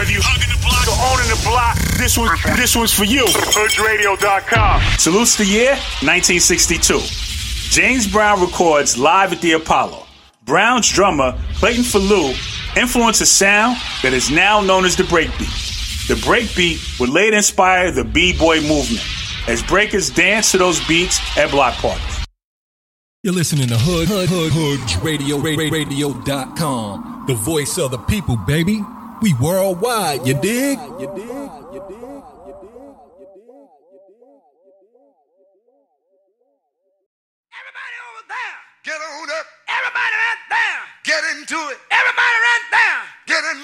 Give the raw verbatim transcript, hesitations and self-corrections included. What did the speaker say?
Whether you hugging the block or owning the block, this one, this one's for you. Hood Radio dot com. Salutes the year, nineteen sixty-two. James Brown records live at the Apollo. Brown's drummer, Clayton Falou, influenced a sound that is now known as the breakbeat. The breakbeat would later inspire the B-boy movement, as breakers dance to those beats at block parties. You're listening to Hood, Hood, Hood, Hood Radio, Radio dot com. The voice of the people, baby. We worldwide, you dig? You dig? You dig? Everybody over there, get on up. Everybody right there, get into it. Everybody right there, get in.